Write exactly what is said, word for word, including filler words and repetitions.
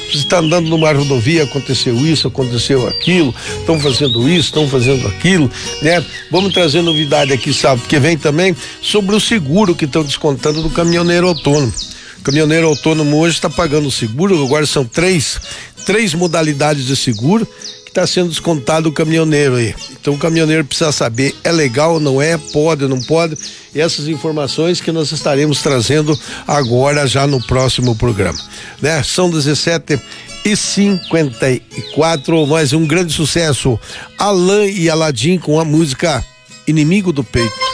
Você está andando numa rodovia, aconteceu isso, aconteceu aquilo, estão fazendo isso, estão fazendo aquilo, né? Vamos trazer novidade aqui, sabe? Porque vem também sobre o seguro que estão descontando do caminhoneiro autônomo. O caminhoneiro autônomo hoje está pagando o seguro, agora são três, três modalidades de seguro que está sendo descontado o caminhoneiro aí. Então o caminhoneiro precisa saber, é legal ou não é, pode ou não pode, e essas informações que nós estaremos trazendo agora já no próximo programa, né? São dezessete e cinquenta e quatro, mais um grande sucesso, Alan e Aladim com a música Inimigo do Peito.